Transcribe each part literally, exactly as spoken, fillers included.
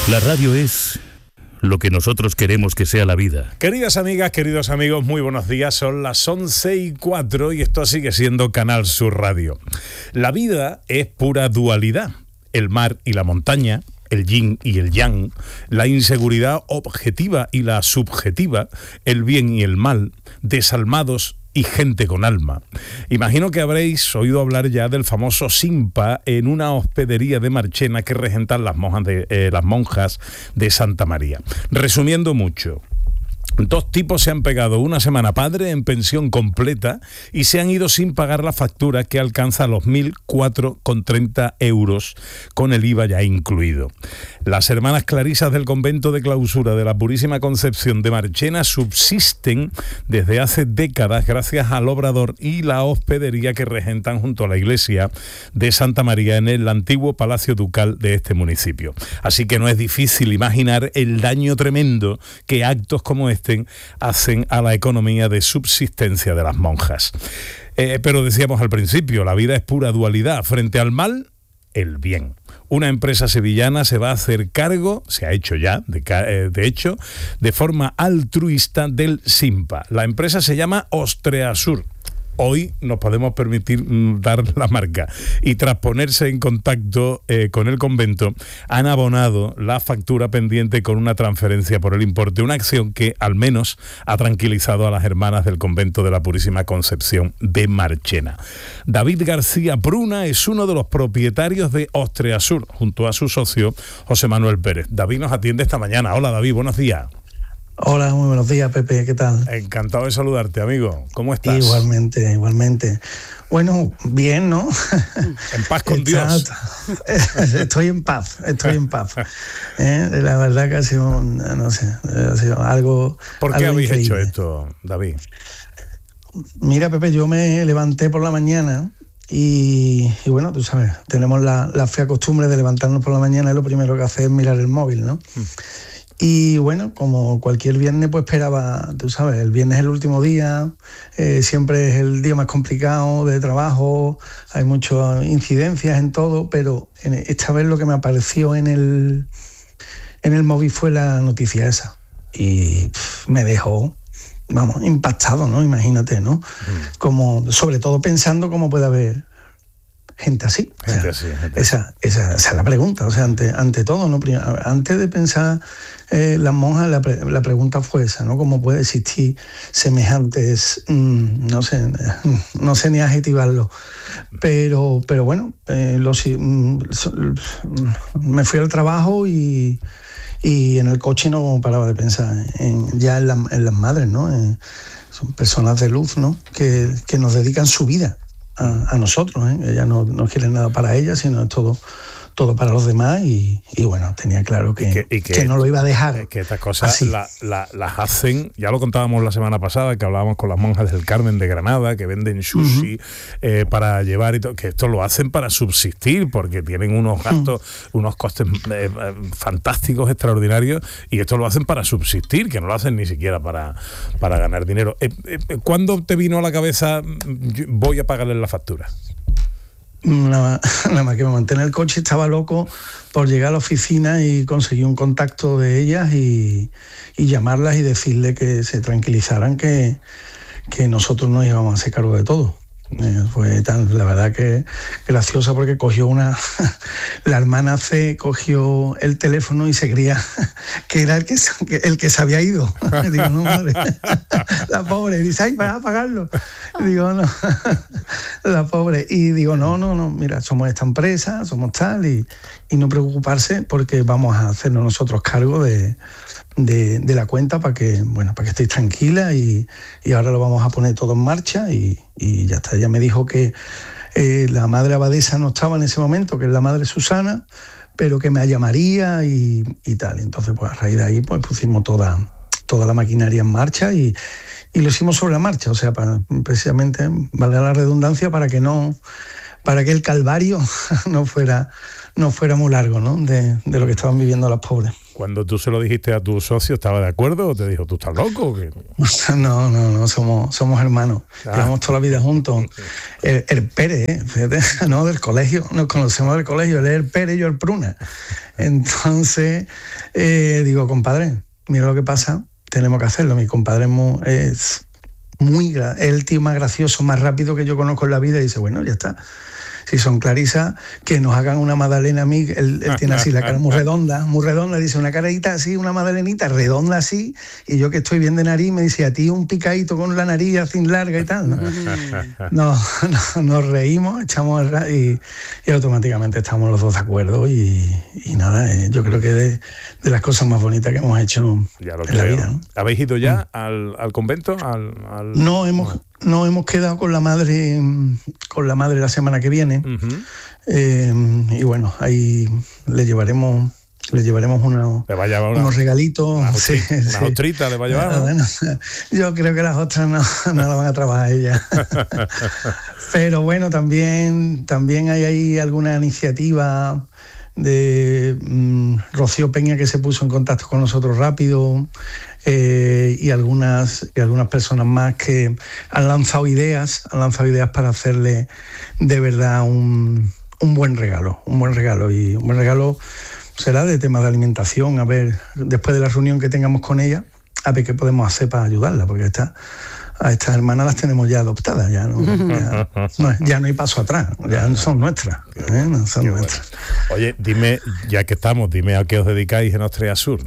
La radio es lo que nosotros queremos que sea la vida. Queridas amigas, queridos amigos, muy buenos días. Son las once y cuatro y esto sigue siendo Canal Sur Radio. La vida es pura dualidad. El mar y la montaña, el yin y el yang, la inseguridad objetiva y la subjetiva, el bien y el mal, desalmados y gente con alma. Imagino que habréis oído hablar ya del famoso Simpa en una hospedería de Marchena que regentan las monjas de, eh, las monjas de Santa María. Resumiendo mucho, dos tipos se han pegado una semana padre en pensión completa y se han ido sin pagar la factura que alcanza los mil cuatro con treinta euros con el I V A ya incluido. Las hermanas clarisas del convento de clausura de la Purísima Concepción de Marchena subsisten desde hace décadas gracias al obrador y la hospedería que regentan junto a la iglesia de Santa María en el antiguo Palacio Ducal de este municipio. Así que no es difícil imaginar el daño tremendo que actos como este hacen a la economía de subsistencia de las monjas. Eh, pero decíamos al principio, la vida es pura dualidad. Frente al mal, el bien. Una empresa sevillana se va a hacer cargo, se ha hecho ya, de, eh, de hecho, de forma altruista del Simpa. La empresa se llama Ostreasur. Hoy nos podemos permitir mm, dar la marca. Y tras ponerse en contacto eh, con el convento, han abonado la factura pendiente con una transferencia por el importe. Una acción que al menos ha tranquilizado a las hermanas del convento de la Purísima Concepción de Marchena. David García Pruna es uno de los propietarios de Ostreasur, junto a su socio José Manuel Pérez. David nos atiende esta mañana. Hola David, buenos días. Hola, muy buenos días, Pepe, ¿qué tal? Encantado de saludarte, amigo. ¿Cómo estás? Igualmente, igualmente. Bueno, bien, ¿no? En paz con Dios. Estoy en paz, estoy en paz. ¿Eh? La verdad que ha sido, no sé, ha sido algo ¿Por qué algo habéis increíble. hecho esto, David? Mira, Pepe, yo me levanté por la mañana y, y bueno, tú sabes, tenemos la, la fea costumbre de levantarnos por la mañana y lo primero que hacer es mirar el móvil, ¿no? Mm. Y bueno, como cualquier viernes, pues esperaba, tú sabes, el viernes es el último día, eh, siempre es el día más complicado de trabajo, hay muchas incidencias en todo, pero en esta vez lo que me apareció en el, en el móvil fue la noticia esa. Y pff, me dejó, vamos, impactado, ¿no? Imagínate, ¿no? Mm. Como, sobre todo pensando cómo puede haber gente así. Gente o sea, así gente. Esa, esa, esa es la pregunta. O sea, ante, ante todo, ¿no? Antes de pensar eh, las monjas, la, pre, la pregunta fue esa, ¿no? ¿Cómo puede existir semejantes, mmm, no sé, no sé ni adjetivarlo, pero, pero bueno, eh, los, mm, me fui al trabajo y, y en el coche no paraba de pensar en, ya en, la, en las madres, ¿no? En, son personas de luz, ¿no? Que, que nos dedican su vida a, a nosotros, ¿eh? Ella no, no quiere nada para ella, sino es todo, todo para los demás y, y bueno, tenía claro que, y que, y que, que no lo iba a dejar. Que estas cosas la, la, las hacen, ya lo contábamos la semana pasada, que hablábamos con las monjas del Carmen de Granada, que venden sushi uh-huh. eh, para llevar y todo, que esto lo hacen para subsistir, porque tienen unos gastos, uh-huh. unos costes eh, fantásticos, extraordinarios, y esto lo hacen para subsistir, que no lo hacen ni siquiera para, para ganar dinero. Eh, eh, ¿Cuándo te vino a la cabeza, voy a pagarles la factura? Nada, nada más que me monté en el coche, estaba loco por llegar a la oficina y conseguir un contacto de ellas y, y llamarlas y decirle que se tranquilizaran, que, que nosotros nos íbamos a hacer cargo de todo. Eh, fue tan, la verdad que graciosa porque cogió una la hermana C cogió el teléfono y se creía que era el que, el que se había ido. Digo, no, madre, la pobre, dice, ay, para pagarlo. Digo, no, la pobre, y digo, no, no, no, mira, somos esta empresa, somos tal, y, y no preocuparse porque vamos a hacernos nosotros cargo de De, de la cuenta para que, bueno, para que estéis tranquila y, y ahora lo vamos a poner todo en marcha y, y ya está. Ella me dijo que eh, la madre abadesa no estaba en ese momento, que es la madre Susana, pero que me llamaría y, y tal. Entonces, pues a raíz de ahí pues pusimos toda, toda la maquinaria en marcha y, y lo hicimos sobre la marcha, o sea, para, precisamente, vale la redundancia, para que no, para que el calvario no fuera, no fuera muy largo, ¿no? De, de lo que estaban viviendo las pobres. Cuando tú se lo dijiste a tu socio, ¿estaba de acuerdo o te dijo, tú estás loco? ¿Qué? No, no, no, somos, somos hermanos. Ah. Llevamos toda la vida juntos. El, el Pérez, ¿eh? Fíjate, no, del colegio, nos conocemos del colegio, él es el Pérez y yo el Pruna. Entonces, eh, digo, compadre, mira lo que pasa, tenemos que hacerlo. Mi compadre es muy, es muy es el tío más gracioso, más rápido que yo conozco en la vida, y dice, bueno, ya está. Si son Clarisa, que nos hagan una magdalena a mí, él, él tiene así la cara muy redonda, muy redonda, dice una carita así, una magdalenita redonda así, y yo que estoy bien de nariz, me dice, a ti un picadito con la nariz así larga y tal. No, no, no nos reímos, echamos el ra- y, y automáticamente estamos los dos de acuerdo, y, y nada, eh, yo creo que de, de las cosas más bonitas que hemos hecho ya lo en creo. la vida, ¿no? ¿Habéis ido ya mm. al, al convento? Al, al... No, hemos... No. Nos hemos quedado con la madre con la madre la semana que viene. Uh-huh. eh, y bueno, ahí le llevaremos le llevaremos una, le va a llevar una, unos regalitos. Una, sí, una sí. ostrita le va a llevar. Ah, bueno, yo creo que las ostras no, no la van a trabajar ella. Pero bueno, también, también hay ahí alguna iniciativa de um, Rocío Peña, que se puso en contacto con nosotros rápido. Eh, y algunas y algunas personas más que han lanzado ideas, han lanzado ideas para hacerle de verdad un, un buen regalo, un buen regalo y un buen regalo será de temas de alimentación. A ver, después de la reunión que tengamos con ella, a ver qué podemos hacer para ayudarla, porque esta, a estas hermanas las tenemos ya adoptadas, ya no, ya, no, ya no hay paso atrás, ya son nuestras, ¿eh? No son qué nuestras. Bueno. Oye, dime, ya que estamos, dime a qué os dedicáis en Ostrea Sur.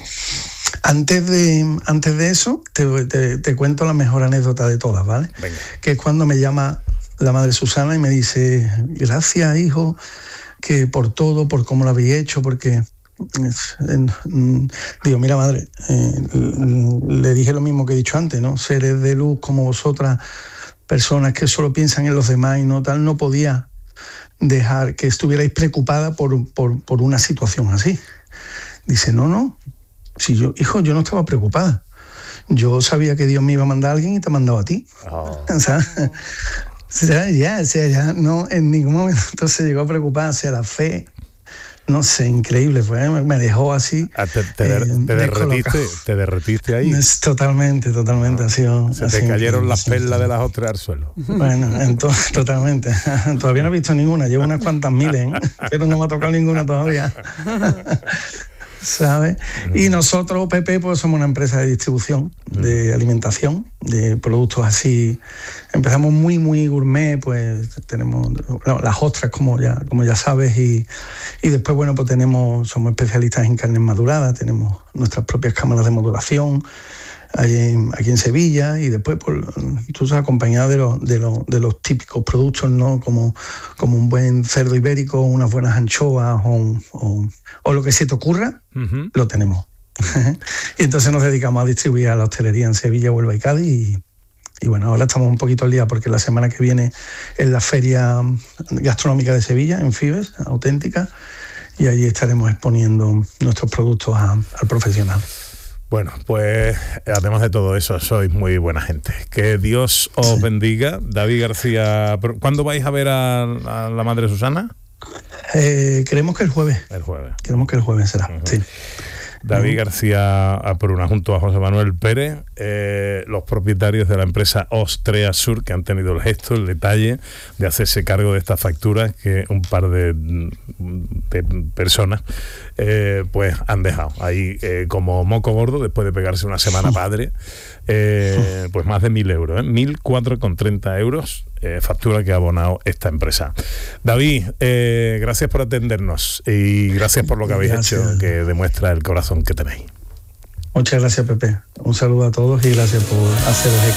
Antes de, antes de eso, te, te, te cuento la mejor anécdota de todas, ¿vale? Venga. Que es cuando me llama la madre Susana y me dice, gracias, hijo, que por todo, por cómo lo habéis hecho, porque... Eh, digo, mira, madre, eh, le dije lo mismo que he dicho antes, ¿no? Seres de luz como vosotras, personas que solo piensan en los demás y no tal, no podía dejar que estuvierais preocupada por, por, por una situación así. Dice, no, no. Si yo, hijo, yo no estaba preocupada. Yo sabía que Dios me iba a mandar a alguien y te ha mandado a ti. Oh. O sea, o sea, ya, o sea, ya no, en ningún momento se llegó a preocupar. O sea, la fe, no sé, increíble. Fue, me dejó así. Ah, te, te, eh, te derretiste, te derretiste ahí. Es totalmente, totalmente. Oh. Ha sido, se ha te sido cayeron las perlas de las ostras al suelo. Bueno, entonces, totalmente. Todavía no he visto ninguna. Llevo unas cuantas miles, ¿eh? Pero no me ha tocado ninguna todavía. ¿Sabes? Uh-huh. Y nosotros, Pepe, pues somos una empresa de distribución, uh-huh. de alimentación, de productos así. Empezamos muy, muy gourmet, pues tenemos las ostras, como ya, como ya sabes, y, y después, bueno, pues tenemos, somos especialistas en carnes maduradas, tenemos nuestras propias cámaras de maduración aquí, aquí en Sevilla, y después, pues, tú sabes, acompañado de los, de los, de los típicos productos, ¿no? Como, como un buen cerdo ibérico, unas buenas anchoas o, o, o lo que se te ocurra, uh-huh. lo tenemos. Y entonces nos dedicamos a distribuir a la hostelería en Sevilla, Huelva y Cádiz. Y, y bueno, ahora estamos un poquito al día porque la semana que viene es la Feria Gastronómica de Sevilla, en Fibes, auténtica, y allí estaremos exponiendo nuestros productos a, al profesional. Bueno, pues además de todo eso, sois muy buena gente. Que Dios os sí. bendiga. David García, ¿cuándo vais a ver a, a la madre Susana? Eh, creemos que el jueves. El jueves. Creemos que el jueves será, uh-huh. sí. David García Apruna, junto a José Manuel Pérez, eh, los propietarios de la empresa Ostrea Sur, que han tenido el gesto, el detalle de hacerse cargo de estas facturas que un par de, de personas eh, pues han dejado ahí eh, como moco gordo después de pegarse una semana padre, eh, pues más de mil euros, ¿eh? mil cuatro con treinta euros. Eh, factura que ha abonado esta empresa. David, eh, gracias por atendernos y gracias por lo que habéis gracias. hecho, que demuestra el corazón que tenéis. Muchas gracias, Pepe. Un saludo a todos y gracias por haceros